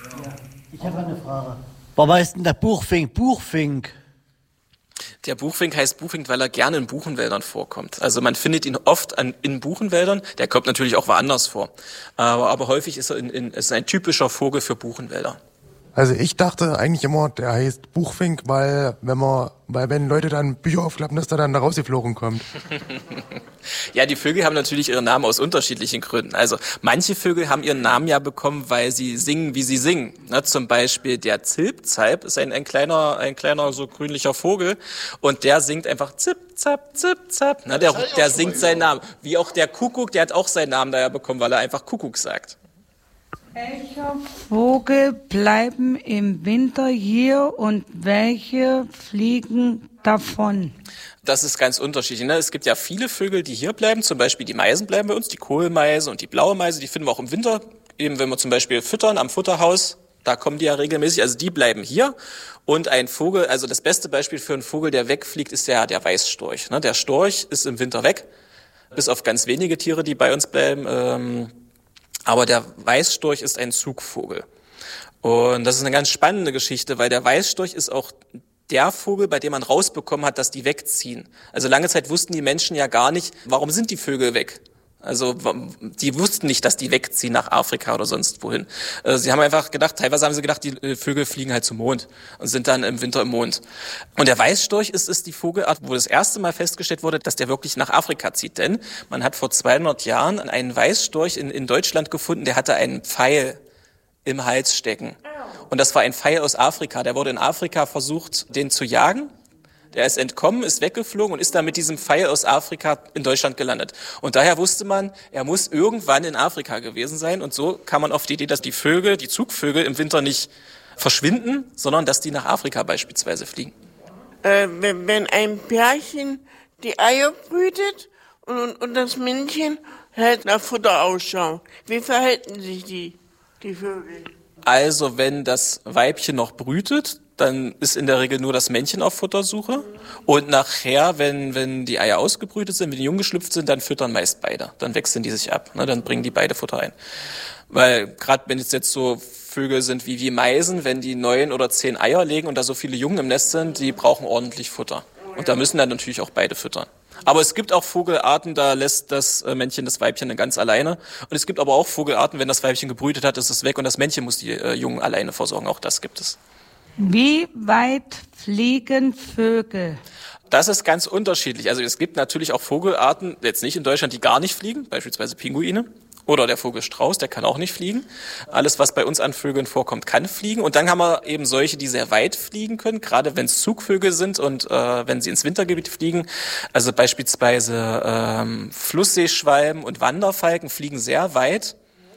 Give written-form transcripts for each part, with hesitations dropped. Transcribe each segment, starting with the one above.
Ich habe eine Frage. Warum heißt denn der Buchfink Buchfink? Der Buchfink heißt Buchfink, weil er gerne in Buchenwäldern vorkommt. Also man findet ihn oft in Buchenwäldern. Der kommt natürlich auch woanders vor. Aber häufig ist er ist ein typischer Vogel für Buchenwälder. Also ich dachte eigentlich immer, der heißt Buchfink, weil wenn Leute dann Bücher aufklappen, dass der dann da rausgeflogen kommt. Ja, die Vögel haben natürlich ihre Namen aus unterschiedlichen Gründen. Also manche Vögel haben ihren Namen ja bekommen, weil sie singen, wie sie singen. Ne, zum Beispiel der Zilpzalp ist ein kleiner so grünlicher Vogel und der singt einfach Zip, Zap, Zip, Zap. Ne, der singt seinen Namen. Wie auch der Kuckuck, der hat auch seinen Namen daher bekommen, weil er einfach Kuckuck sagt. Welche Vögel bleiben im Winter hier und welche fliegen davon? Das ist ganz unterschiedlich. Ne? Es gibt ja viele Vögel, die hier bleiben. Zum Beispiel die Meisen bleiben bei uns, die Kohlmeise und die blaue Meise. Die finden wir auch im Winter. Eben wenn wir zum Beispiel füttern am Futterhaus, da kommen die ja regelmäßig. Also die bleiben hier. Und ein Vogel, also das beste Beispiel für einen Vogel, der wegfliegt, ist der Weißstorch. Ne? Der Storch ist im Winter weg, bis auf ganz wenige Tiere, die bei uns bleiben. Aber der Weißstorch ist ein Zugvogel. Und das ist eine ganz spannende Geschichte, weil der Weißstorch ist auch der Vogel, bei dem man rausbekommen hat, dass die wegziehen. Also lange Zeit wussten die Menschen ja gar nicht, warum sind die Vögel weg? Also die wussten nicht, dass die wegziehen nach Afrika oder sonst wohin. Sie haben einfach gedacht, teilweise haben sie gedacht, die Vögel fliegen halt zum Mond und sind dann im Winter im Mond. Und der Weißstorch ist die Vogelart, wo das erste Mal festgestellt wurde, dass der wirklich nach Afrika zieht. Denn man hat vor 200 Jahren einen Weißstorch in Deutschland gefunden, der hatte einen Pfeil im Hals stecken. Und das war ein Pfeil aus Afrika. Der wurde in Afrika versucht, den zu jagen. Der ist entkommen, ist weggeflogen und ist dann mit diesem Pfeil aus Afrika in Deutschland gelandet. Und daher wusste man, er muss irgendwann in Afrika gewesen sein. Und so kam man auf die Idee, dass die Zugvögel im Winter nicht verschwinden, sondern dass die nach Afrika beispielsweise fliegen. Wenn ein Pärchen die Eier brütet und das Männchen hält nach Futter Ausschau, wie verhalten sich die Vögel? Also wenn das Weibchen noch brütet, dann ist in der Regel nur das Männchen auf Futtersuche. Und nachher, wenn die Eier ausgebrütet sind, wenn die Jungen geschlüpft sind, dann füttern meist beide. Dann wechseln die sich ab. Ne? Dann bringen die beide Futter ein. Weil gerade wenn es jetzt so Vögel sind wie Meisen, wenn die 9 oder 10 Eier legen und da so viele Jungen im Nest sind, die brauchen ordentlich Futter. Und da müssen dann natürlich auch beide füttern. Aber es gibt auch Vogelarten, da lässt das Männchen das Weibchen dann ganz alleine. Und es gibt aber auch Vogelarten, wenn das Weibchen gebrütet hat, ist es weg und das Männchen muss die Jungen alleine versorgen. Auch das gibt es. Wie weit fliegen Vögel? Das ist ganz unterschiedlich. Also es gibt natürlich auch Vogelarten, jetzt nicht in Deutschland, die gar nicht fliegen, beispielsweise Pinguine. Oder der Vogelstrauß, der kann auch nicht fliegen. Alles, was bei uns an Vögeln vorkommt, kann fliegen. Und dann haben wir eben solche, die sehr weit fliegen können, gerade wenn es Zugvögel sind und wenn sie ins Wintergebiet fliegen. Also beispielsweise Flussseeschwalben und Wanderfalken fliegen sehr weit.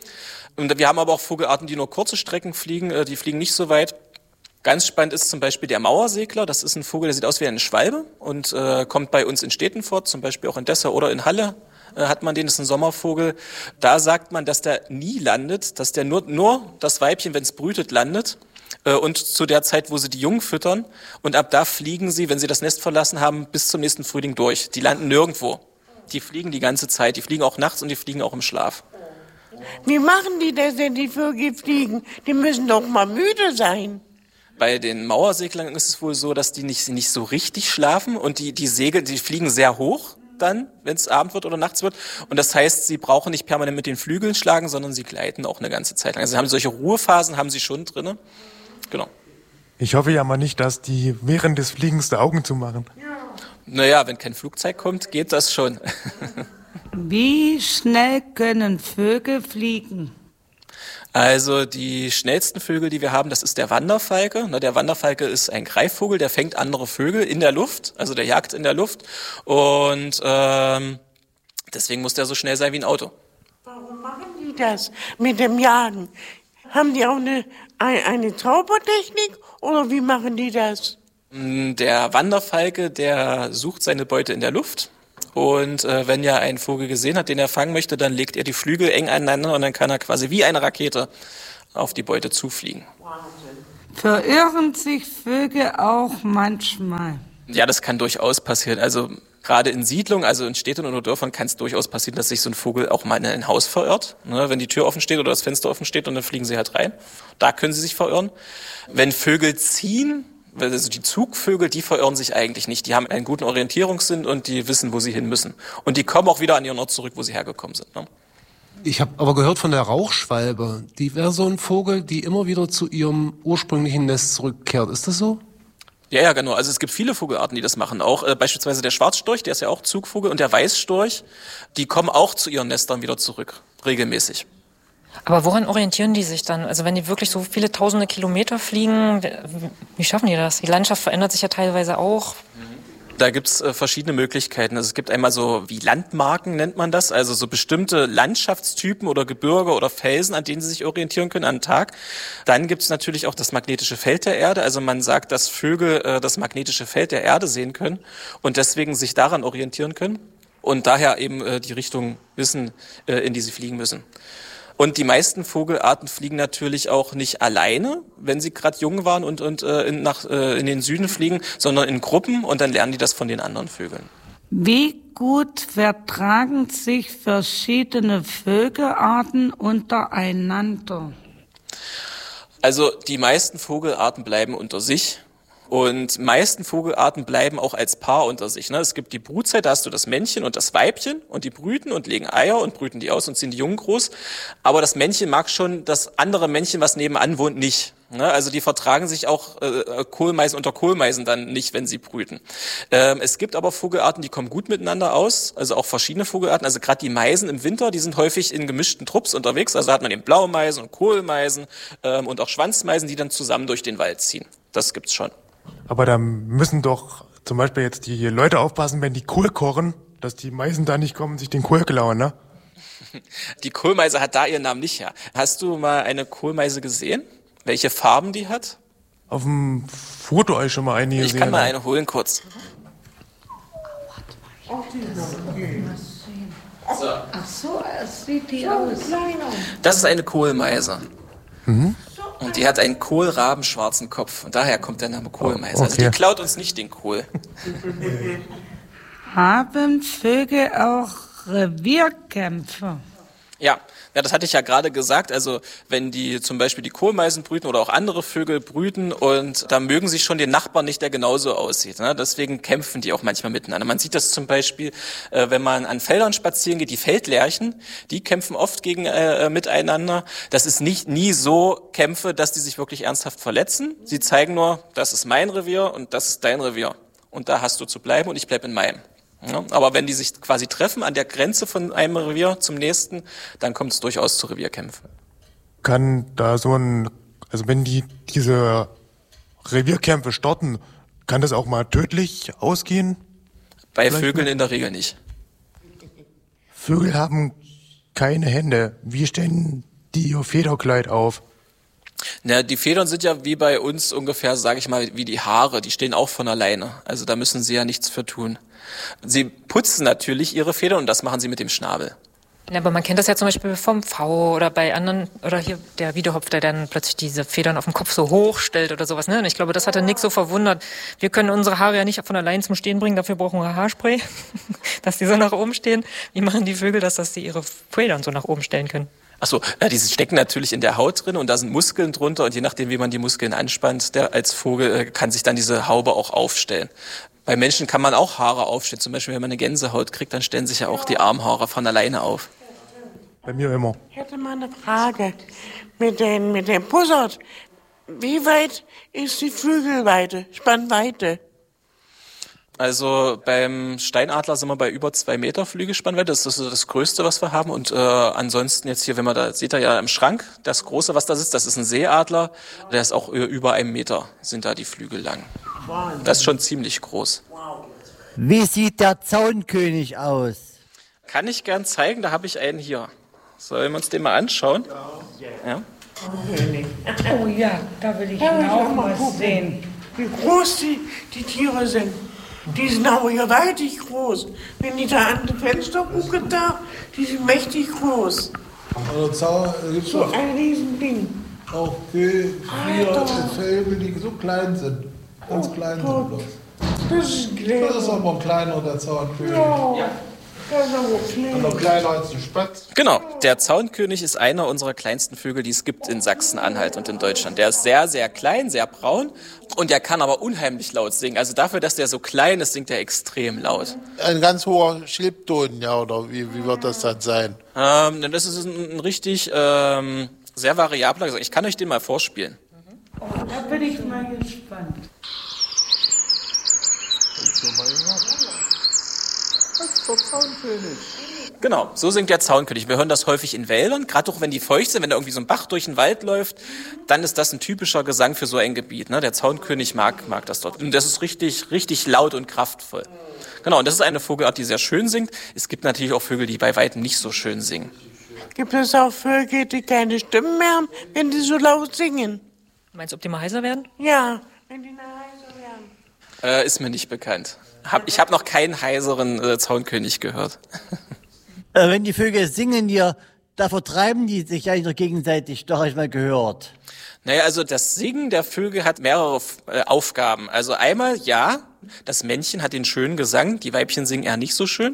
Und wir haben aber auch Vogelarten, die nur kurze Strecken fliegen, die fliegen nicht so weit. Ganz spannend ist zum Beispiel der Mauersegler. Das ist ein Vogel, der sieht aus wie eine Schwalbe und kommt bei uns in Städten vor, zum Beispiel auch in Dessau oder in Halle. Hat man den, das ist ein Sommervogel. Da sagt man, dass der nie landet, dass der nur das Weibchen, wenn es brütet, landet. Und zu der Zeit, wo sie die Jungen füttern. Und ab da fliegen sie, wenn sie das Nest verlassen haben, bis zum nächsten Frühling durch. Die landen nirgendwo. Die fliegen die ganze Zeit. Die fliegen auch nachts und die fliegen auch im Schlaf. Wie machen die das, wenn die Vögel fliegen? Die müssen doch mal müde sein. Bei den Mauerseglern ist es wohl so, dass die nicht so richtig schlafen und die fliegen sehr hoch dann, wenn es Abend wird oder nachts wird. Und das heißt, sie brauchen nicht permanent mit den Flügeln schlagen, sondern sie gleiten auch eine ganze Zeit lang. Also haben solche Ruhephasen haben sie schon drinne. Genau. Ich hoffe ja mal nicht, dass die während des Fliegens die Augen zumachen. Naja, wenn kein Flugzeug kommt, geht das schon. Wie schnell können Vögel fliegen? Also die schnellsten Vögel, die wir haben, das ist der Wanderfalke. Der Wanderfalke ist ein Greifvogel, der fängt andere Vögel in der Luft, also der jagt in der Luft. Und deswegen muss der so schnell sein wie ein Auto. Warum machen die das mit dem Jagen? Haben die auch eine Zaubertechnik oder wie machen die das? Der Wanderfalke, der sucht seine Beute in der Luft. Und wenn er einen Vogel gesehen hat, den er fangen möchte, dann legt er die Flügel eng aneinander und dann kann er quasi wie eine Rakete auf die Beute zufliegen. Verirren sich Vögel auch manchmal? Ja, das kann durchaus passieren. Also Gerade in Siedlungen, also in Städten oder Dörfern, kann es durchaus passieren, dass sich so ein Vogel auch mal in ein Haus verirrt. Ne, wenn die Tür offen steht oder das Fenster offen steht und dann fliegen sie halt rein. Da können sie sich verirren. Wenn Vögel ziehen, also die Zugvögel, die verirren sich eigentlich nicht. Die haben einen guten Orientierungssinn und die wissen, wo sie hin müssen. Und die kommen auch wieder an ihren Ort zurück, wo sie hergekommen sind. Ne? Ich habe aber gehört von der Rauchschwalbe. Die wäre so ein Vogel, die immer wieder zu ihrem ursprünglichen Nest zurückkehrt. Ist das so? Ja, genau. Also es gibt viele Vogelarten, die das machen. Auch beispielsweise der Schwarzstorch, der ist ja auch Zugvogel, und der Weißstorch, die kommen auch zu ihren Nestern wieder zurück, regelmäßig. Aber woran orientieren die sich dann? Also wenn die wirklich so viele tausende Kilometer fliegen, wie schaffen die das? Die Landschaft verändert sich ja teilweise auch. Da gibt's verschiedene Möglichkeiten. Also es gibt einmal so wie Landmarken, nennt man das, also so bestimmte Landschaftstypen oder Gebirge oder Felsen, an denen sie sich orientieren können an den Tag. Dann gibt's natürlich auch das magnetische Feld der Erde. Also man sagt, dass Vögel das magnetische Feld der Erde sehen können und deswegen sich daran orientieren können und daher eben die Richtung wissen, in die sie fliegen müssen. Und die meisten Vogelarten fliegen natürlich auch nicht alleine, wenn sie gerade jung waren und in den Süden fliegen, sondern in Gruppen, und dann lernen die das von den anderen Vögeln. Wie gut vertragen sich verschiedene Vogelarten untereinander? Also die meisten Vogelarten bleiben unter sich. Und meisten Vogelarten bleiben auch als Paar unter sich. Ne? Es gibt die Brutzeit, da hast du das Männchen und das Weibchen und die brüten und legen Eier und brüten die aus und ziehen die Jungen groß. Aber das Männchen mag schon das andere Männchen, was nebenan wohnt, nicht. Ne? Also die vertragen sich auch Kohlmeisen unter Kohlmeisen dann nicht, wenn sie brüten. Es gibt aber Vogelarten, die kommen gut miteinander aus, also auch verschiedene Vogelarten. Also gerade die Meisen im Winter, die sind häufig in gemischten Trupps unterwegs. Also hat man eben Blaumeisen und Kohlmeisen und auch Schwanzmeisen, die dann zusammen durch den Wald ziehen. Das gibt's schon. Aber da müssen doch zum Beispiel jetzt die Leute aufpassen, wenn die Kohl kochen, dass die Meisen da nicht kommen und sich den Kohl klauen, ne? Die Kohlmeise hat da ihren Namen nicht her. Hast du mal eine Kohlmeise gesehen? Welche Farben die hat? Auf dem Foto habe ich schon mal eine gesehen. Ich kann mal eine holen kurz. Ach so, sieht die aus. Das ist eine Kohlmeise. Mhm. Und die hat einen kohlrabenschwarzen Kopf. Und daher kommt der Name Kohlmeise. Okay. Also die klaut uns nicht den Kohl. Haben Vögel auch Revierkämpfe? Ja, das hatte ich ja gerade gesagt. Also wenn die zum Beispiel die Kohlmeisen brüten oder auch andere Vögel brüten, und da mögen sie schon den Nachbarn nicht, der genauso aussieht. Ne? Deswegen kämpfen die auch manchmal miteinander. Man sieht das zum Beispiel, wenn man an Feldern spazieren geht, die Feldlerchen, die kämpfen oft miteinander. Das ist nie so Kämpfe, dass die sich wirklich ernsthaft verletzen. Sie zeigen nur, das ist mein Revier und das ist dein Revier. Und da hast du zu bleiben und ich bleib in meinem. Ja, aber wenn die sich quasi treffen an der Grenze von einem Revier zum nächsten, dann kommt es durchaus zu Revierkämpfen. Kann da also wenn die diese Revierkämpfe starten, kann das auch mal tödlich ausgehen? Bei Vögeln in der Regel nicht. Vögel haben keine Hände. Wie stellen die ihr Federkleid auf? Na, die Federn sind ja wie bei uns ungefähr, sage ich mal, wie die Haare. Die stehen auch von alleine. Also da müssen sie ja nichts für tun. Sie putzen natürlich ihre Federn und das machen sie mit dem Schnabel. Ja, aber man kennt das ja zum Beispiel vom Pfau oder bei anderen, oder hier der Wiedehopf, der dann plötzlich diese Federn auf dem Kopf so hoch stellt oder sowas. Ne? Und ich glaube, das hatte Nick so verwundert. Wir können unsere Haare ja nicht von allein zum Stehen bringen, dafür brauchen wir Haarspray, dass die so nach oben stehen. Wie machen die Vögel das, dass sie ihre Federn so nach oben stellen können? Ach so, die stecken natürlich in der Haut drin und da sind Muskeln drunter und je nachdem, wie man die Muskeln anspannt, der als Vogel kann sich dann diese Haube auch aufstellen. Bei Menschen kann man auch Haare aufstellen. Zum Beispiel, wenn man eine Gänsehaut kriegt, dann stellen sich ja auch die Armhaare von alleine auf. Bei mir immer. Ich hätte mal eine Frage mit dem Bussard. Wie weit ist die Flügelweite, Spannweite? Also beim Steinadler sind wir bei über 2 Meter Flügelspannweite. Das ist das Größte, was wir haben. Und ansonsten jetzt hier, wenn man da, seht ihr ja im Schrank, das Große, was da sitzt, das ist ein Seeadler. Der ist auch über 1 Meter, sind da die Flügel lang. Das ist schon ziemlich groß. Wie sieht der Zaunkönig aus? Kann ich gern zeigen, da habe ich einen hier. Sollen wir uns den mal anschauen? Ja. Oh ja, da will ich auch was sehen. Wie groß die Tiere sind. Die sind aber gewaltig groß. Wenn die da an dem Fenster gucken, die sind mächtig groß. Also gibt's So ein Riesending. auch viele Vögel, die so klein sind. Ganz klein sind bloß. Das ist klein. Das ist aber ein kleiner, der Zaunkönig. Ja, das ist aber klein. Und noch kleiner als die Spatz. Genau, der Zaunkönig ist einer unserer kleinsten Vögel, die es gibt in Sachsen-Anhalt und in Deutschland. Der ist sehr, sehr klein, sehr braun und der kann aber unheimlich laut singen. Also dafür, dass der so klein ist, singt er extrem laut. Ein ganz hoher Schlippton, ja, oder wie wird das dann sein? Das ist ein richtig sehr variabler Gesang. Ich kann euch den mal vorspielen. Oh, da bin ich mal gespannt. Das ist der Zaunkönig. Genau, so singt der Zaunkönig. Wir hören das häufig in Wäldern, gerade auch wenn die feucht sind, wenn da irgendwie so ein Bach durch den Wald läuft, dann ist das ein typischer Gesang für so ein Gebiet. Ne? Der Zaunkönig mag das dort. Und das ist richtig, richtig laut und kraftvoll. Genau, und das ist eine Vogelart, die sehr schön singt. Es gibt natürlich auch Vögel, die bei weitem nicht so schön singen. Gibt es auch Vögel, die keine Stimmen mehr haben, wenn die so laut singen? Meinst du, ob die mal heiser werden? Ja, wenn die heiser werden. Ist mir nicht bekannt. Ich hab noch keinen heiseren Zaunkönig gehört. Wenn die Vögel singen hier, da vertreiben die sich eigentlich noch gegenseitig, doch habe ich mal gehört. Naja, also das Singen der Vögel hat mehrere Aufgaben. Also einmal, ja, das Männchen hat den schönen Gesang, die Weibchen singen eher nicht so schön.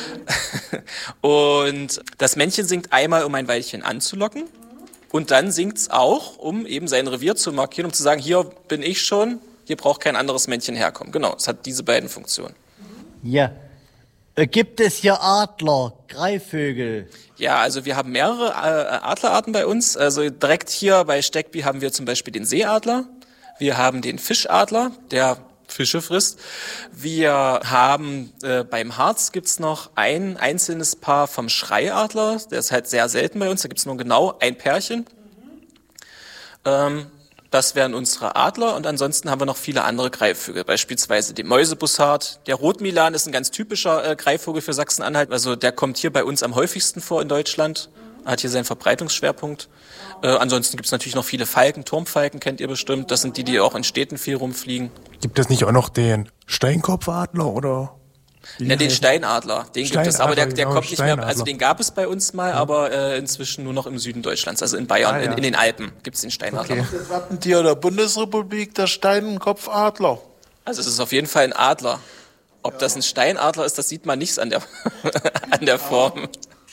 Und das Männchen singt einmal, um ein Weibchen anzulocken. Und dann singt's auch, um eben sein Revier zu markieren, um zu sagen, hier bin ich schon, hier braucht kein anderes Männchen herkommen. Genau, es hat diese beiden Funktionen. Ja. Gibt es hier Adler, Greifvögel? Ja, also wir haben mehrere Adlerarten bei uns. Also direkt hier bei Steckby haben wir zum Beispiel den Seeadler. Wir haben den Fischadler, der Fische frisst. Wir haben beim Harz gibt's noch ein einzelnes Paar vom Schreiadler. Der ist halt sehr selten bei uns. Da gibt's nur genau ein Pärchen. Das wären unsere Adler und ansonsten haben wir noch viele andere Greifvögel, beispielsweise den Mäusebussard. Der Rotmilan ist ein ganz typischer Greifvogel für Sachsen-Anhalt. Also der kommt hier bei uns am häufigsten vor in Deutschland, hat hier seinen Verbreitungsschwerpunkt. Ansonsten gibt es natürlich noch viele Falken, Turmfalken kennt ihr bestimmt. Das sind die auch in Städten viel rumfliegen. Gibt es nicht auch noch den Steinkopfadler oder? Ja, den Steinadler, den gibt es, aber der Steinadler, kommt nicht mehr, also Steinadler. den gab es bei uns mal, aber inzwischen nur noch im Süden Deutschlands, also in Bayern, ja. in den Alpen gibt's den Steinadler noch. Das Wappentier der Bundesrepublik, der Steinkopfadler. Also es ist auf jeden Fall ein Adler. Ob das ein Steinadler ist, das sieht man nicht an der, an der Form.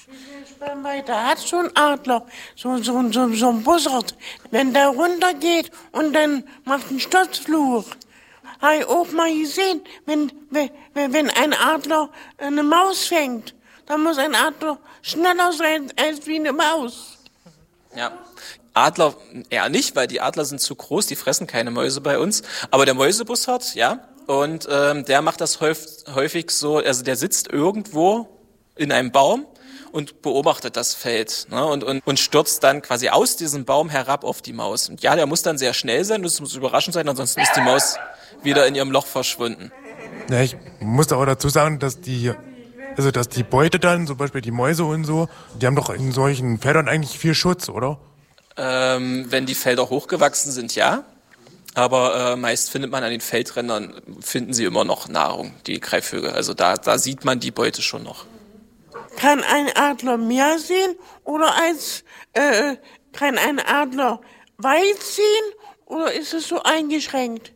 Da hat so ein Adler, so ein Bussard, wenn der runtergeht und dann macht einen Sturzfluch. Habe ich auch mal gesehen, wenn ein Adler eine Maus fängt, dann muss ein Adler schneller sein als wie eine Maus. Ja. Adler eher nicht, weil die Adler sind zu groß, die fressen keine Mäuse bei uns. Aber der Mäusebussard, ja, und der macht das häufig so, also der sitzt irgendwo in einem Baum und beobachtet das Feld, ne, und stürzt dann quasi aus diesem Baum herab auf die Maus. Und ja, der muss dann sehr schnell sein, das muss überraschend sein, ansonsten ist die Maus wieder in ihrem Loch verschwunden. Ja, ich muss auch dazu sagen, dass die Beute dann, zum Beispiel die Mäuse und so, die haben doch in solchen Feldern eigentlich viel Schutz, oder? Wenn die Felder hochgewachsen sind, ja. Aber meist findet man an den Feldrändern, finden sie immer noch Nahrung, die Greifvögel. Also da sieht man die Beute schon noch. Kann ein Adler mehr sehen oder kann ein Adler weit sehen oder ist es so eingeschränkt?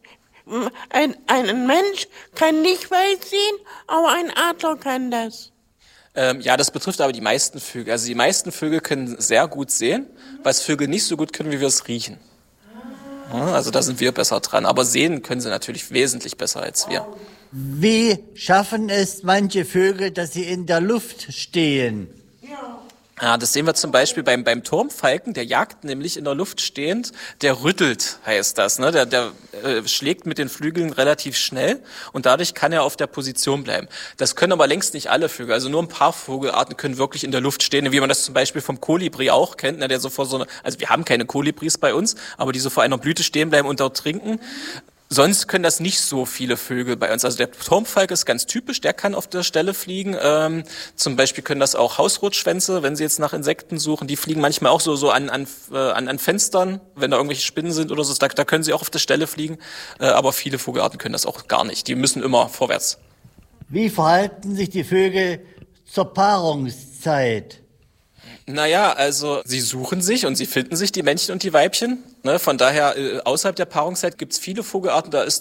Ein Mensch kann nicht weit sehen, aber ein Adler kann das. Ja, das betrifft aber die meisten Vögel. Also die meisten Vögel können sehr gut sehen, was Vögel nicht so gut können, wie wir es riechen. Ja, also da sind wir besser dran. Aber sehen können sie natürlich wesentlich besser als wir. Wie schaffen es manche Vögel, dass sie in der Luft stehen? Ja, das sehen wir zum Beispiel beim Turmfalken, der jagt nämlich in der Luft stehend, der rüttelt, heißt das, ne? Der schlägt mit den Flügeln relativ schnell und dadurch kann er auf der Position bleiben. Das können aber längst nicht alle Vögel, also nur ein paar Vogelarten können wirklich in der Luft stehen, wie man das zum Beispiel vom Kolibri auch kennt, ne? Der so vor also wir haben keine Kolibris bei uns, aber die so vor einer Blüte stehen bleiben und dort trinken. Sonst können das nicht so viele Vögel bei uns. Also der Turmfalk ist ganz typisch, der kann auf der Stelle fliegen. Zum Beispiel können das auch Hausrotschwänze, wenn sie jetzt nach Insekten suchen. Die fliegen manchmal auch so an Fenstern, wenn da irgendwelche Spinnen sind oder so. Da können sie auch auf der Stelle fliegen. Aber viele Vogelarten können das auch gar nicht. Die müssen immer vorwärts. Wie verhalten sich die Vögel zur Paarungszeit? Naja, also sie suchen sich und sie finden sich, die Männchen und die Weibchen. Ne, von daher, außerhalb der Paarungszeit gibt's viele Vogelarten, da ist dann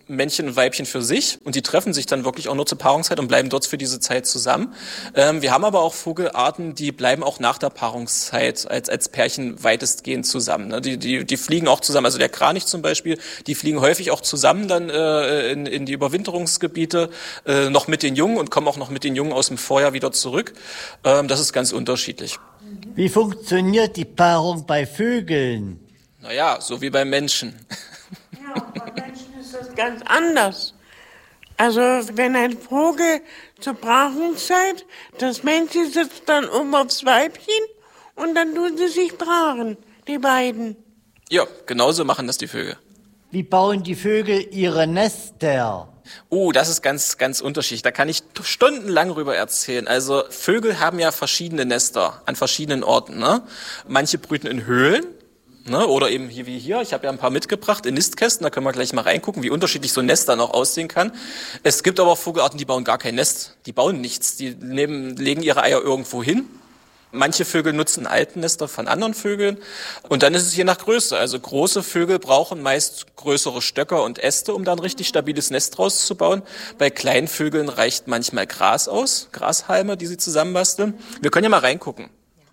Männchen und Weibchen für sich und die treffen sich dann wirklich auch nur zur Paarungszeit und bleiben dort für diese Zeit zusammen. Wir haben aber auch Vogelarten, die bleiben auch nach der Paarungszeit als Pärchen weitestgehend zusammen. Ne? Die fliegen auch zusammen, also der Kranich zum Beispiel, die fliegen häufig auch zusammen dann in die Überwinterungsgebiete, noch mit den Jungen und kommen auch noch mit den Jungen aus dem Vorjahr wieder zurück. Das ist ganz unterschiedlich. Wie funktioniert die Paarung bei Vögeln? Naja, so wie beim Menschen. Ja, bei Menschen ist das ganz anders. Also wenn ein Vogel zur Paarungszeit, das Männchen sitzt dann oben aufs Weibchen und dann tun sie sich paaren, die beiden. Ja, genauso machen das die Vögel. Wie bauen die Vögel ihre Nester? Das ist ganz, ganz unterschiedlich. Da kann ich stundenlang drüber erzählen. Also Vögel haben ja verschiedene Nester an verschiedenen Orten. Ne? Manche brüten in Höhlen. Ne, oder eben hier wie hier, ich habe ja ein paar mitgebracht in Nistkästen, da können wir gleich mal reingucken, wie unterschiedlich so ein Nest dann auch aussehen kann. Es gibt aber auch Vogelarten, die bauen gar kein Nest, die bauen nichts, die legen ihre Eier irgendwo hin. Manche Vögel nutzen Altennester von anderen Vögeln und dann ist es je nach Größe. Also große Vögel brauchen meist größere Stöcker und Äste, um dann ein richtig stabiles Nest rauszubauen. Bei kleinen Vögeln reicht manchmal Gras aus, Grashalme, die sie zusammenbasteln. Wir können ja mal reingucken.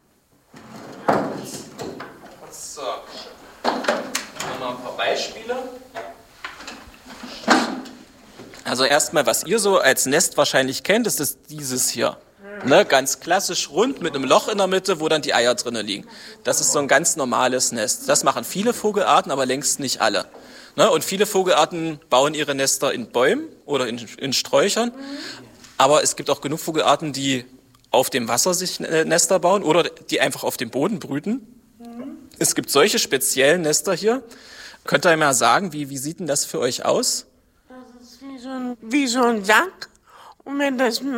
So, mal ein paar Beispiele. Also erstmal, was ihr so als Nest wahrscheinlich kennt, ist dieses hier. Ne, ganz klassisch rund mit einem Loch in der Mitte, wo dann die Eier drinnen liegen. Das ist so ein ganz normales Nest. Das machen viele Vogelarten, aber längst nicht alle. Ne, und viele Vogelarten bauen ihre Nester in Bäumen oder in Sträuchern. Aber es gibt auch genug Vogelarten, die auf dem Wasser sich Nester bauen oder die einfach auf dem Boden brüten. Es gibt solche speziellen Nester hier. Könnt ihr mal sagen, wie sieht denn das für euch aus? Das ist wie so ein Sack. Und wenn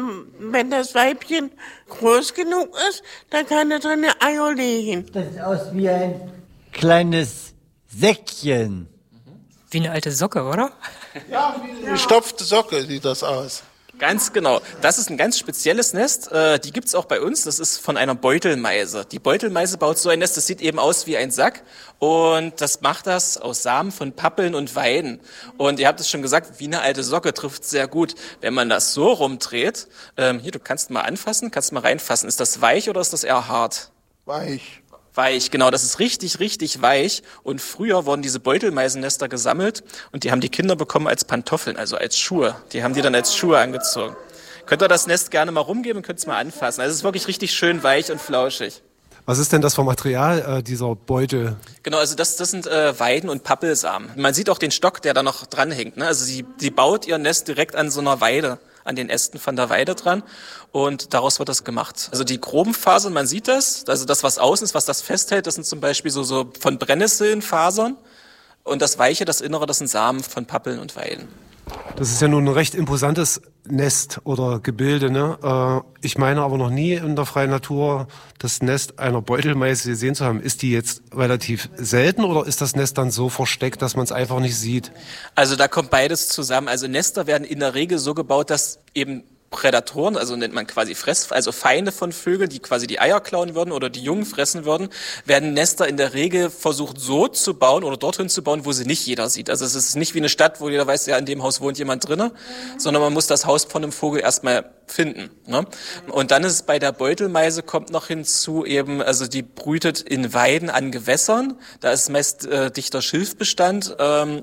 das Weibchen groß genug ist, dann kann es drin Eier legen. Das sieht aus wie ein kleines Säckchen. Wie eine alte Socke, oder? Ja, wie eine gestopfte Socke sieht das aus. Ganz genau. Das ist ein ganz spezielles Nest. Die gibt's auch bei uns. Das ist von einer Beutelmeise. Die Beutelmeise baut so ein Nest, das sieht eben aus wie ein Sack. Und das macht das aus Samen von Pappeln und Weiden. Und ihr habt es schon gesagt, wie eine alte Socke trifft sehr gut. Wenn man das so rumdreht, hier, du kannst mal anfassen, kannst mal reinfassen. Ist das weich oder ist das eher hart? Weich. Weich, genau, das ist richtig, richtig weich. Und früher wurden diese Beutelmeisennester gesammelt und die haben die Kinder bekommen als Pantoffeln, also als Schuhe. Die haben die dann als Schuhe angezogen. Könnt ihr das Nest gerne mal rumgeben und könnt es mal anfassen. Also es ist wirklich richtig schön weich und flauschig. Was ist denn das für Material dieser Beutel? Genau, also das sind Weiden und Pappelsamen. Man sieht auch den Stock, der da noch dranhängt. Ne? Also sie baut ihr Nest direkt an so einer Weide, an den Ästen von der Weide dran und daraus wird das gemacht. Also die groben Fasern, man sieht das, also das, was außen ist, was das festhält, das sind zum Beispiel so von Brennnesselnfasern und das Weiche, das Innere, das sind Samen von Pappeln und Weiden. Das ist ja nun ein recht imposantes Nest oder Gebilde, ne? Ich meine aber noch nie in der freien Natur das Nest einer Beutelmeise gesehen zu haben. Ist die jetzt relativ selten oder ist das Nest dann so versteckt, dass man es einfach nicht sieht? Also da kommt beides zusammen. Also Nester werden in der Regel so gebaut, dass eben Prädatoren, also nennt man quasi also Feinde von Vögeln, die quasi die Eier klauen würden oder die Jungen fressen würden, werden Nester in der Regel versucht so zu bauen oder dorthin zu bauen, wo sie nicht jeder sieht. Also es ist nicht wie eine Stadt, wo jeder weiß, ja, in dem Haus wohnt jemand drinne, sondern man muss das Haus von einem Vogel erstmal finden. Ne? Und dann ist es bei der Beutelmeise kommt noch hinzu eben, also die brütet in Weiden an Gewässern, da ist meist dichter Schilfbestand,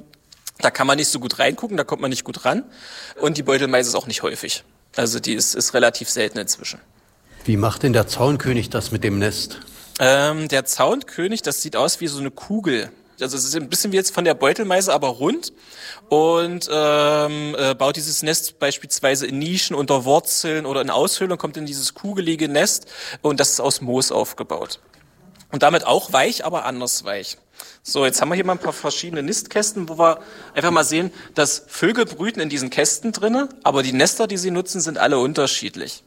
da kann man nicht so gut reingucken, da kommt man nicht gut ran und die Beutelmeise ist auch nicht häufig. Also die ist relativ selten inzwischen. Wie macht denn der Zaunkönig das mit dem Nest? Der Zaunkönig, das sieht aus wie so eine Kugel. Also es ist ein bisschen wie jetzt von der Beutelmeise, aber rund. Und baut dieses Nest beispielsweise in Nischen, unter Wurzeln oder in Aushöhlung, kommt in dieses kugelige Nest. Und das ist aus Moos aufgebaut. Und damit auch weich, aber anders weich. So, jetzt haben wir hier mal ein paar verschiedene Nistkästen, wo wir einfach mal sehen, dass Vögel brüten in diesen Kästen drinne, aber die Nester, die sie nutzen, sind alle unterschiedlich.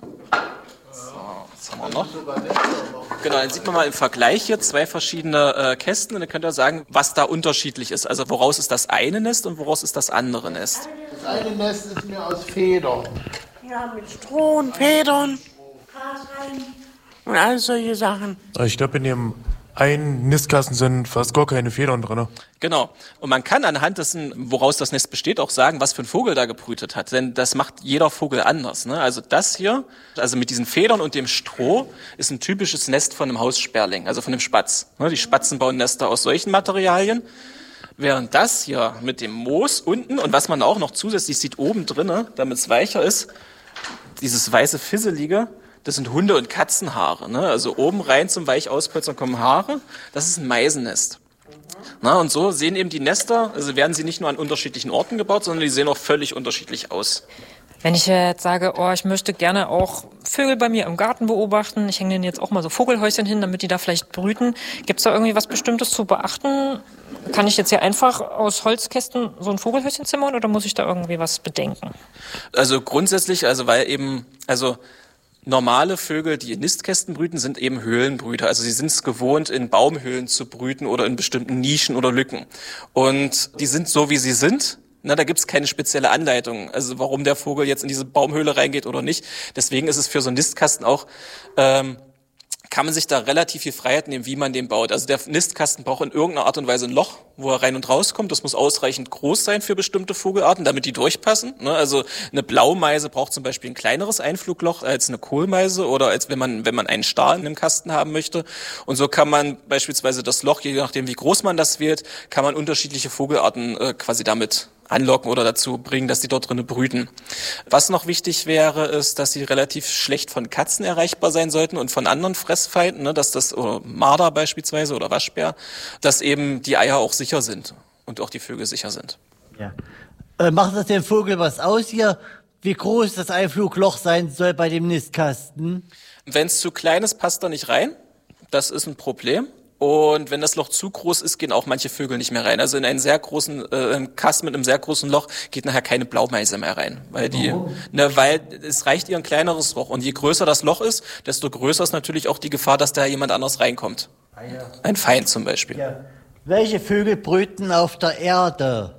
So, was haben wir noch? Genau, dann sieht man mal im Vergleich hier zwei verschiedene Kästen und dann könnt ihr sagen, was da unterschiedlich ist. Also woraus ist das eine Nest und woraus ist das andere Nest? Das eine Nest ist mir aus Federn. Ja, mit Stroh und Federn, Gras rein und all solche Sachen. Ich glaube, in dem ein Nistkasten sind fast gar keine Federn drin. Genau. Und man kann anhand dessen, woraus das Nest besteht, auch sagen, was für ein Vogel da gebrütet hat. Denn das macht jeder Vogel anders. Ne? Also das hier, also mit diesen Federn und dem Stroh, ist ein typisches Nest von einem Haussperling, also von einem Spatz. Ne? Die Spatzen bauen Nester aus solchen Materialien. Während das hier mit dem Moos unten und was man auch noch zusätzlich sieht oben drinne, damit es weicher ist, dieses weiße Fisselige, das sind Hunde- und Katzenhaare. Ne? Also oben rein zum Weichauspolstern kommen Haare. Das ist ein Meisennest. Na, und so sehen eben die Nester, also werden sie nicht nur an unterschiedlichen Orten gebaut, sondern die sehen auch völlig unterschiedlich aus. Wenn ich jetzt sage, ich möchte gerne auch Vögel bei mir im Garten beobachten, ich hänge denen jetzt auch mal so Vogelhäuschen hin, damit die da vielleicht brüten. Gibt es da irgendwie was Bestimmtes zu beachten? Kann ich jetzt hier einfach aus Holzkästen so ein Vogelhäuschen zimmern oder muss ich da irgendwie was bedenken? Also grundsätzlich, normale Vögel, die in Nistkästen brüten, sind eben Höhlenbrüter. Also sie sind es gewohnt, in Baumhöhlen zu brüten oder in bestimmten Nischen oder Lücken. Und die sind so, wie sie sind. Na, da gibt's keine spezielle Anleitung, also warum der Vogel jetzt in diese Baumhöhle reingeht oder nicht. Deswegen ist es für so einen Nistkasten auch, kann man sich da relativ viel Freiheit nehmen, wie man den baut. Also der Nistkasten braucht in irgendeiner Art und Weise ein Loch, wo er rein und rauskommt. Das muss ausreichend groß sein für bestimmte Vogelarten, damit die durchpassen. Ne? Also eine Blaumeise braucht zum Beispiel ein kleineres Einflugloch als eine Kohlmeise oder als wenn man einen Star in einem Kasten haben möchte. Und so kann man beispielsweise das Loch, je nachdem wie groß man das wählt, kann man unterschiedliche Vogelarten quasi damit anlocken oder dazu bringen, dass die dort drinnen brüten. Was noch wichtig wäre, ist, dass sie relativ schlecht von Katzen erreichbar sein sollten und von anderen Fressfeinden, ne, oder Marder beispielsweise oder Waschbär, dass eben die Eier auch sicher sind und auch die Vögel sicher sind. Ja. Macht das dem Vogel was aus hier, wie groß das Einflugloch sein soll bei dem Nistkasten? Wenn es zu klein ist, passt er nicht rein. Das ist ein Problem. Und wenn das Loch zu groß ist, gehen auch manche Vögel nicht mehr rein. Also in einen sehr großen Kasten mit einem sehr großen Loch geht nachher keine Blaumeise mehr rein, weil weil es reicht ihr ein kleineres Loch. Und je größer das Loch ist, desto größer ist natürlich auch die Gefahr, dass da jemand anders reinkommt. Ein Feind zum Beispiel. Ja. Welche Vögel brüten auf der Erde?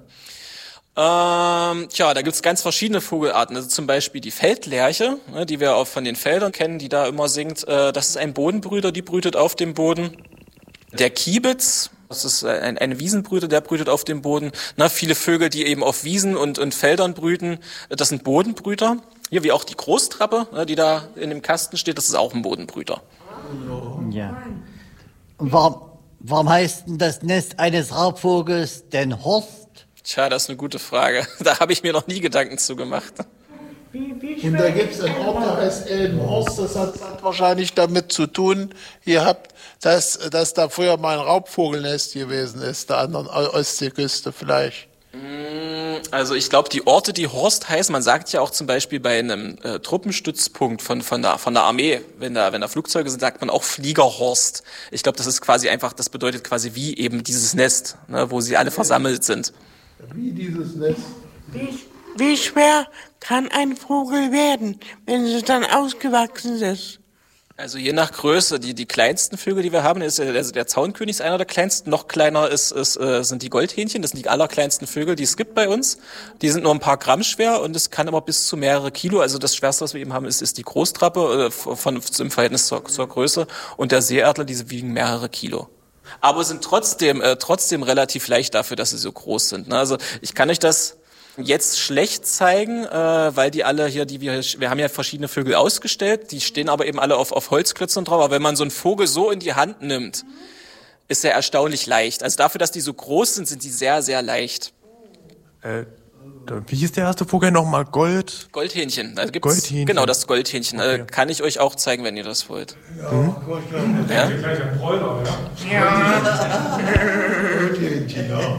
Da gibt's ganz verschiedene Vogelarten. Also zum Beispiel die Feldlerche, ne, die wir auch von den Feldern kennen, die da immer singt. Das ist ein Bodenbrüter, die brütet auf dem Boden. Der Kiebitz, das ist ein Wiesenbrüter, der brütet auf dem Boden. Viele Vögel, die eben auf Wiesen und Feldern brüten, das sind Bodenbrüter. Hier wie auch die Großtrappe, die da in dem Kasten steht, das ist auch ein Bodenbrüter. Ja. Und warum heißt denn das Nest eines Raubvogels denn Horst? Tja, das ist eine gute Frage. Da habe ich mir noch nie Gedanken zu gemacht. Und da gibt es einen Ort, der heißt Elbenhorst, das hat wahrscheinlich damit zu tun gehabt, dass da früher mal ein Raubvogelnest gewesen ist, der anderen Ostseeküste vielleicht. Also ich glaube, die Orte, die Horst heißen, man sagt ja auch zum Beispiel bei einem Truppenstützpunkt von der Armee, wenn da Flugzeuge sind, sagt man auch Fliegerhorst. Ich glaube, das ist quasi einfach, das bedeutet quasi wie eben dieses Nest, ne, wo sie alle versammelt sind. Wie dieses Nest. Wie schwer kann ein Vogel werden, wenn es dann ausgewachsen ist? Also je nach Größe, die kleinsten Vögel, die wir haben, ist der Zaunkönig ist einer der kleinsten. Noch kleiner sind die Goldhähnchen. Das sind die allerkleinsten Vögel, die es gibt bei uns. Die sind nur ein paar Gramm schwer und es kann aber bis zu mehrere Kilo. Also das Schwerste, was wir eben haben, ist die Großtrappe im Verhältnis zur Größe. Und der Seeadler, diese wiegen mehrere Kilo. Aber sind trotzdem relativ leicht dafür, dass sie so groß sind. Ne? Also ich kann euch das jetzt schlecht zeigen, weil die alle hier, wir haben ja verschiedene Vögel ausgestellt, die stehen aber eben alle auf Holzklötzen drauf. Aber wenn man so einen Vogel so in die Hand nimmt, ist er erstaunlich leicht. Also dafür, dass die so groß sind, sind die sehr, sehr leicht. Wie hieß der erste Vogel nochmal? Goldhähnchen. Also gibt's, Goldhähnchen. Genau, das Goldhähnchen. Okay. Kann ich euch auch zeigen, wenn ihr das wollt. Ja? Gleich ein Bräuler, ja? Goldhähnchen, ja.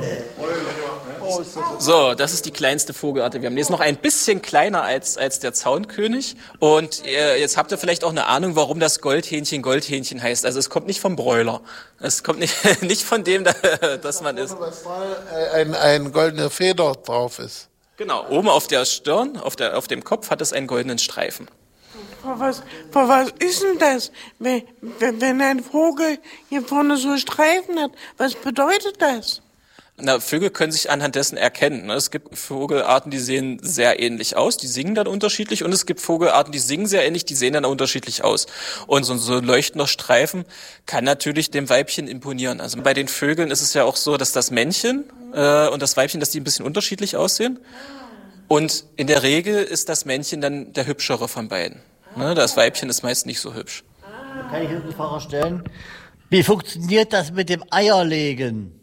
So, das ist die kleinste Vogelart, die wir haben. Die ist noch ein bisschen kleiner als der Zaunkönig. Und jetzt habt ihr vielleicht auch eine Ahnung, warum das Goldhähnchen Goldhähnchen heißt. Also es kommt nicht vom Bräuler. Es kommt nicht von dem, dass man ist. Ein goldene Feder drauf ist. Genau, oben auf der Stirn, auf dem Kopf hat es einen goldenen Streifen. Was ist denn das, wenn ein Vogel hier vorne so Streifen hat? Was bedeutet das? Na, Vögel können sich anhand dessen erkennen. Ne? Es gibt Vogelarten, die sehen sehr ähnlich aus, die singen dann unterschiedlich, und es gibt Vogelarten, die singen sehr ähnlich, die sehen dann unterschiedlich aus. Und so ein leuchtender Streifen kann natürlich dem Weibchen imponieren. Also bei den Vögeln ist es ja auch so, dass das Männchen und das Weibchen, dass die ein bisschen unterschiedlich aussehen. Und in der Regel ist das Männchen dann der hübschere von beiden. Ne? Das Weibchen ist meist nicht so hübsch. Da kann ich eine Frage stellen. Wie funktioniert das mit dem Eierlegen?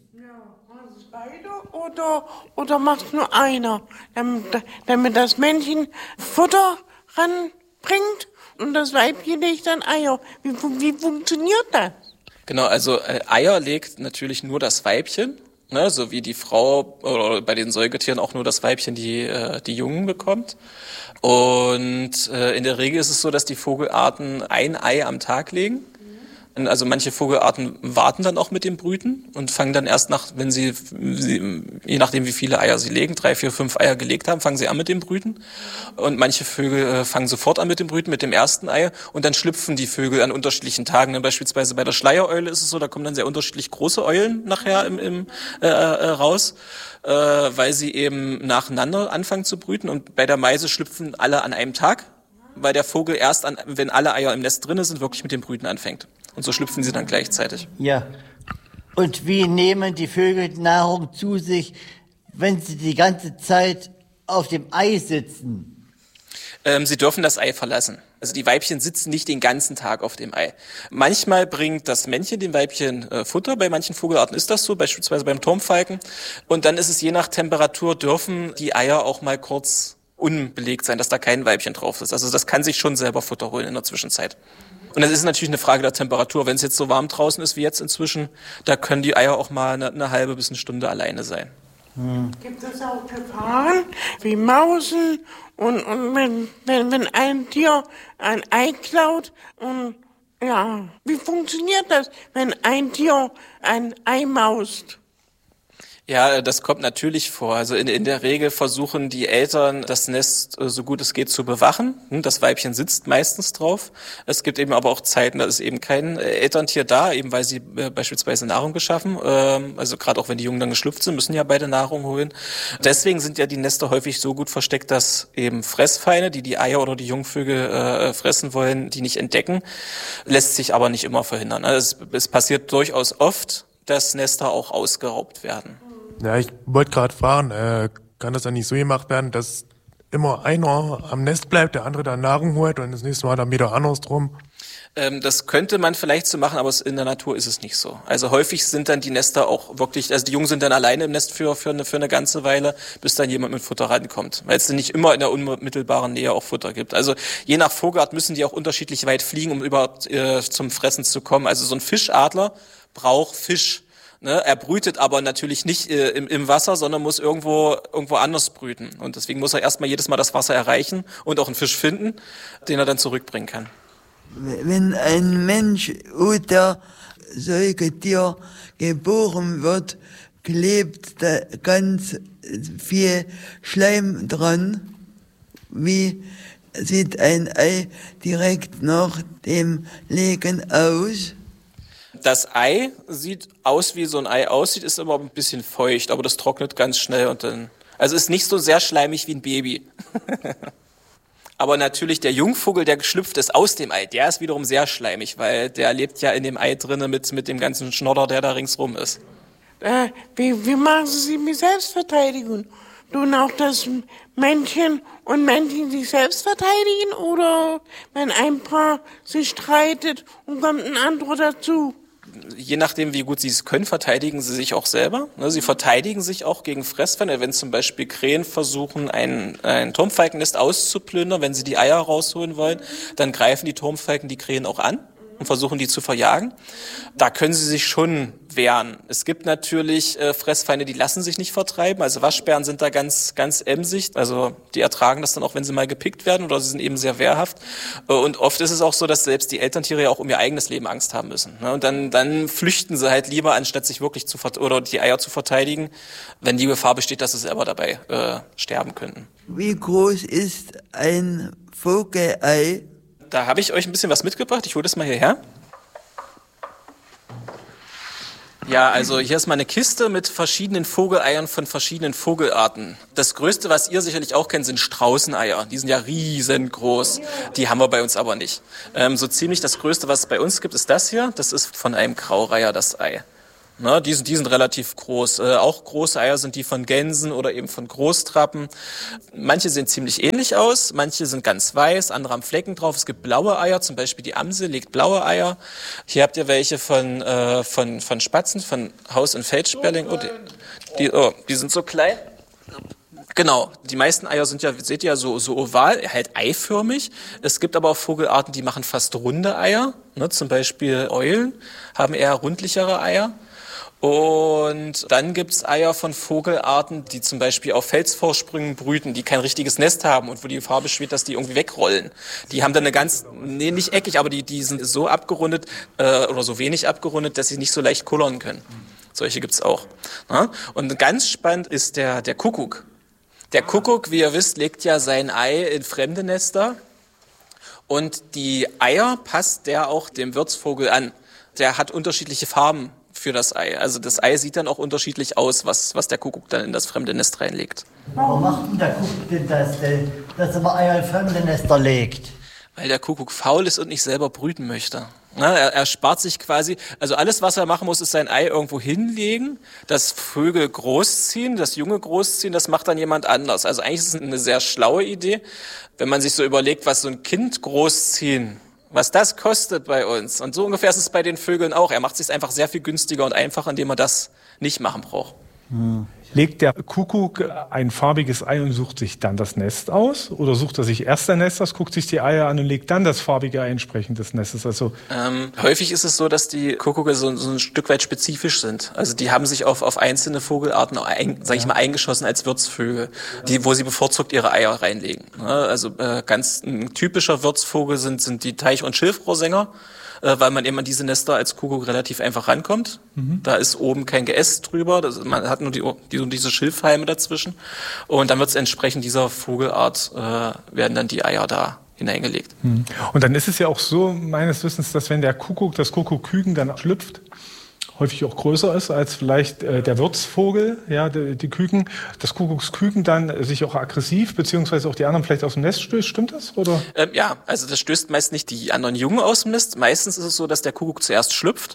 Oder macht nur einer, damit das Männchen Futter ranbringt und das Weibchen legt dann Eier. Wie funktioniert das? Genau, also Eier legt natürlich nur das Weibchen, ne, so wie die Frau oder bei den Säugetieren auch nur das Weibchen die Jungen bekommt. Und in der Regel ist es so, dass die Vogelarten ein Ei am Tag legen. Also manche Vogelarten warten dann auch mit dem Brüten und fangen dann erst wenn sie, je nachdem wie viele Eier sie legen, 3, 4, 5 Eier gelegt haben, fangen sie an mit dem Brüten. Und manche Vögel fangen sofort an mit dem Brüten, mit dem ersten Ei, und dann schlüpfen die Vögel an unterschiedlichen Tagen. Beispielsweise bei der Schleiereule ist es so, da kommen dann sehr unterschiedlich große Eulen nachher raus, weil sie eben nacheinander anfangen zu brüten, und bei der Meise schlüpfen alle an einem Tag, weil der Vogel erst wenn alle Eier im Nest drin sind, wirklich mit dem Brüten anfängt. Und so schlüpfen sie dann gleichzeitig. Ja. Und wie nehmen die Vögel Nahrung zu sich, wenn sie die ganze Zeit auf dem Ei sitzen? Sie dürfen das Ei verlassen. Also die Weibchen sitzen nicht den ganzen Tag auf dem Ei. Manchmal bringt das Männchen dem Weibchen Futter. Bei manchen Vogelarten ist das so, beispielsweise beim Turmfalken. Und dann ist es je nach Temperatur, dürfen die Eier auch mal kurz unbelegt sein, dass da kein Weibchen drauf ist. Also das kann sich schon selber Futter holen in der Zwischenzeit. Und das ist natürlich eine Frage der Temperatur. Wenn es jetzt so warm draußen ist wie jetzt inzwischen, da können die Eier auch mal eine halbe bis eine Stunde alleine sein. Gibt es auch Gefahren wie Mausen und wenn ein Tier ein Ei klaut? Und ja, wie funktioniert das, wenn ein Tier ein Ei maust? Ja, das kommt natürlich vor. Also in der Regel versuchen die Eltern, das Nest so gut es geht zu bewachen. Das Weibchen sitzt meistens drauf. Es gibt eben aber auch Zeiten, da ist eben kein Elterntier da, eben weil sie beispielsweise Nahrung beschaffen. Also gerade auch wenn die Jungen dann geschlüpft sind, müssen ja beide Nahrung holen. Deswegen sind ja die Nester häufig so gut versteckt, dass eben Fressfeinde, die Eier oder die Jungvögel fressen wollen, die nicht entdecken. Lässt sich aber nicht immer verhindern. Also es passiert durchaus oft, dass Nester auch ausgeraubt werden. Ja, ich wollte gerade fragen, kann das dann nicht so gemacht werden, dass immer einer am Nest bleibt, der andere dann Nahrung holt und das nächste Mal dann wieder andersrum? Das könnte man vielleicht so machen, aber in der Natur ist es nicht so. Also häufig sind dann die Nester auch wirklich, also die Jungen sind dann alleine im Nest für eine ganze Weile, bis dann jemand mit Futter rankommt. Weil es dann nicht immer in der unmittelbaren Nähe auch Futter gibt. Also je nach Vogelart müssen die auch unterschiedlich weit fliegen, um überhaupt zum Fressen zu kommen. Also so ein Fischadler braucht Fisch. Ne, er brütet aber natürlich nicht im Wasser, sondern muss irgendwo anders brüten. Und deswegen muss er erstmal jedes Mal das Wasser erreichen und auch einen Fisch finden, den er dann zurückbringen kann. Wenn ein Mensch oder Säugetier geboren wird, klebt da ganz viel Schleim dran. Wie sieht ein Ei direkt nach dem Legen aus? Das Ei sieht aus, wie so ein Ei aussieht, ist aber ein bisschen feucht, aber das trocknet ganz schnell und dann, also ist nicht so sehr schleimig wie ein Baby. Aber natürlich der Jungvogel, der geschlüpft ist aus dem Ei, der ist wiederum sehr schleimig, weil der lebt ja in dem Ei drinnen mit dem ganzen Schnodder, der da ringsrum ist. Wie machen Sie mit Selbstverteidigung? Tun auch das Männchen und Männchen sich selbst verteidigen, oder wenn ein Paar sich streitet und kommt ein anderer dazu? Je nachdem, wie gut sie es können, verteidigen sie sich auch selber. Sie verteidigen sich auch gegen Fressfeinde. Wenn zum Beispiel Krähen versuchen, ein Turmfalkennest auszuplündern, wenn sie die Eier rausholen wollen, dann greifen die Turmfalken die Krähen auch an und versuchen, die zu verjagen. Da können sie sich schon wehren. Es gibt natürlich Fressfeinde, die lassen sich nicht vertreiben. Also Waschbären sind da ganz, ganz emsig. Also die ertragen das dann auch, wenn sie mal gepickt werden, oder sie sind eben sehr wehrhaft. Und oft ist es auch so, dass selbst die Elterntiere ja auch um ihr eigenes Leben Angst haben müssen. Und dann flüchten sie halt lieber, anstatt sich wirklich oder die Eier zu verteidigen, wenn die Gefahr besteht, dass sie selber dabei sterben könnten. Wie groß ist ein Vogelei? Da habe ich euch ein bisschen was mitgebracht. Ich hole das mal hierher. Ja, also hier ist mal eine Kiste mit verschiedenen Vogeleiern von verschiedenen Vogelarten. Das Größte, was ihr sicherlich auch kennt, sind Straußeneier. Die sind ja riesengroß. Die haben wir bei uns aber nicht. So ziemlich das Größte, was es bei uns gibt, ist das hier. Das ist von einem Graureiher das Ei. Na, die sind relativ groß. Auch große Eier sind die von Gänsen oder eben von Großtrappen. Manche sehen ziemlich ähnlich aus, manche sind ganz weiß, andere haben Flecken drauf. Es gibt blaue Eier, zum Beispiel die Amsel legt blaue Eier. Hier habt ihr welche von Spatzen, von Haus- und Feldsperling. Die sind so klein. Genau, die meisten Eier sind ja, seht ihr, so oval, halt eiförmig. Es gibt aber auch Vogelarten, die machen fast runde Eier. Ne, zum Beispiel Eulen haben eher rundlichere Eier. Und dann gibt's Eier von Vogelarten, die zum Beispiel auf Felsvorsprüngen brüten, die kein richtiges Nest haben und wo die Gefahr besteht, dass die irgendwie wegrollen. Die haben dann nicht eckig, aber die sind so abgerundet oder so wenig abgerundet, dass sie nicht so leicht kullern können. Solche gibt's auch. Ja? Und ganz spannend ist der Kuckuck. Der Kuckuck, wie ihr wisst, legt ja sein Ei in fremde Nester und die Eier passt der auch dem Wirtsvogel an. Der hat unterschiedliche Farben für das Ei. Also das Ei sieht dann auch unterschiedlich aus, was der Kuckuck dann in das fremde Nest reinlegt. Warum macht denn der Kuckuck denn das, dass er mal Eier in fremde Nester legt? Weil der Kuckuck faul ist und nicht selber brüten möchte. Na, er spart sich quasi, also alles, was er machen muss, ist sein Ei irgendwo hinlegen, das Vögel großziehen, das Junge großziehen, das macht dann jemand anders. Also eigentlich ist es eine sehr schlaue Idee, wenn man sich so überlegt, was so ein Kind großziehen, was das kostet bei uns. Und so ungefähr ist es bei den Vögeln auch. Er macht es sich einfach sehr viel günstiger und einfacher, indem er das nicht machen braucht. Legt der Kuckuck ein farbiges Ei und sucht sich dann das Nest aus? Oder sucht er sich erst ein Nest aus, guckt sich die Eier an und legt dann das farbige Ei entsprechend des Nestes? Also häufig ist es so, dass die Kuckucke so ein Stück weit spezifisch sind. Also die haben sich auf einzelne Vogelarten, eingeschossen als Wirtsvögel, wo sie bevorzugt ihre Eier reinlegen. Also ganz ein typischer Wirtsvogel sind die Teich- und Schilfrohrsänger, weil man eben an diese Nester als Kuckuck relativ einfach rankommt. Da ist oben kein Geäst drüber, man hat nur diese Schilfhalme dazwischen. Und dann wird es entsprechend dieser Vogelart, werden dann die Eier da hineingelegt. Und dann ist es ja auch so, meines Wissens, dass wenn der Kuckuck, das Kuckuckküken dann schlüpft, häufig auch größer ist als vielleicht der Wirtsvogel, ja, die Küken, das Kuckucksküken dann sich auch aggressiv, beziehungsweise auch die anderen vielleicht aus dem Nest stößt. Stimmt das? Oder? Ja, also das stößt meist nicht die anderen Jungen aus dem Nest. Meistens ist es so, dass der Kuckuck zuerst schlüpft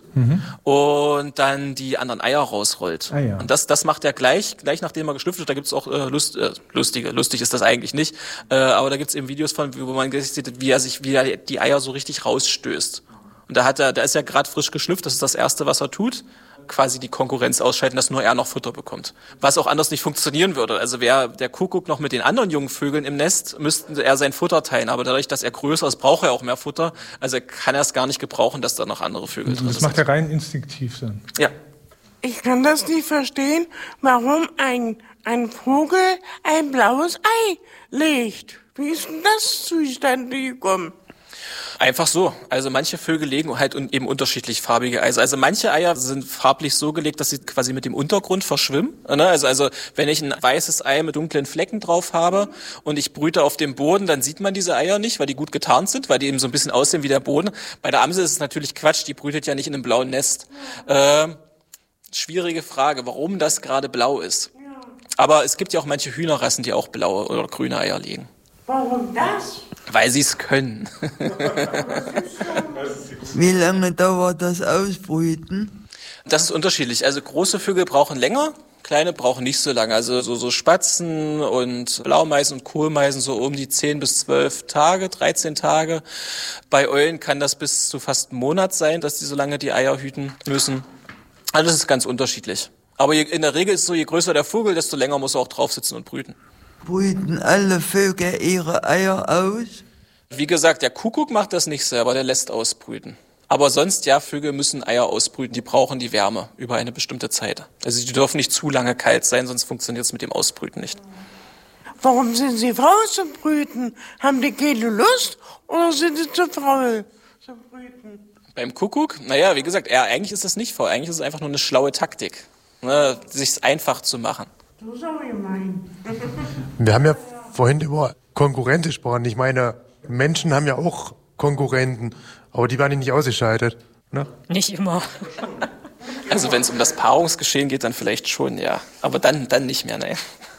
und dann die anderen Eier rausrollt. Ah, ja. Und das macht er gleich nachdem er geschlüpft ist. Da gibt's auch lustig ist das eigentlich nicht, aber da gibt's eben Videos von, wo man sieht, wie er die Eier so richtig rausstößt. Und da ist er gerade frisch geschlüpft, das ist das Erste, was er tut, quasi die Konkurrenz ausschalten, dass nur er noch Futter bekommt. Was auch anders nicht funktionieren würde. Also wäre der Kuckuck noch mit den anderen jungen Vögeln im Nest, müssten er sein Futter teilen. Aber dadurch, dass er größer ist, braucht er auch mehr Futter. Also kann er es gar nicht gebrauchen, dass da noch andere Vögel drin sind. Das macht er rein instinktiv dann. Ja. Ich kann das nicht verstehen, warum ein Vogel ein blaues Ei legt. Wie ist denn das zustande gekommen? Einfach so. Also manche Vögel legen halt eben unterschiedlich farbige Eier. Also manche Eier sind farblich so gelegt, dass sie quasi mit dem Untergrund verschwimmen. Also wenn ich ein weißes Ei mit dunklen Flecken drauf habe und ich brüte auf dem Boden, dann sieht man diese Eier nicht, weil die gut getarnt sind, weil die eben so ein bisschen aussehen wie der Boden. Bei der Amsel ist es natürlich Quatsch, die brütet ja nicht in einem blauen Nest. Schwierige Frage, warum das gerade blau ist. Aber es gibt ja auch manche Hühnerrassen, die auch blaue oder grüne Eier legen. Warum das? Weil sie es können. Wie lange dauert das Ausbrüten? Das ist unterschiedlich. Also große Vögel brauchen länger, kleine brauchen nicht so lange. Also so Spatzen und Blaumeisen und Kohlmeisen so um die 10 bis 12 Tage, 13 Tage. Bei Eulen kann das bis zu fast einen Monat sein, dass die so lange die Eier hüten müssen. Also das ist ganz unterschiedlich. Aber in der Regel ist es so, je größer der Vogel, desto länger muss er auch drauf sitzen und brüten. Brüten alle Vögel ihre Eier aus? Wie gesagt, der Kuckuck macht das nicht selber, der lässt ausbrüten. Aber sonst, ja, Vögel müssen Eier ausbrüten, die brauchen die Wärme über eine bestimmte Zeit. Also die dürfen nicht zu lange kalt sein, sonst funktioniert es mit dem Ausbrüten nicht. Warum sind sie faul zum Brüten? Haben die keine Lust oder sind sie zu faul zum Brüten? Beim Kuckuck, naja, wie gesagt, eigentlich ist das nicht faul, eigentlich ist es einfach nur eine schlaue Taktik, ne, sich's einfach zu machen. Das ist aber gemein. Wir haben ja vorhin über Konkurrenten gesprochen. Ich meine, Menschen haben ja auch Konkurrenten, aber die werden nicht ausgeschaltet, ne? Nicht immer. Also wenn es um das Paarungsgeschehen geht, dann vielleicht schon, ja. Aber dann nicht mehr, nein.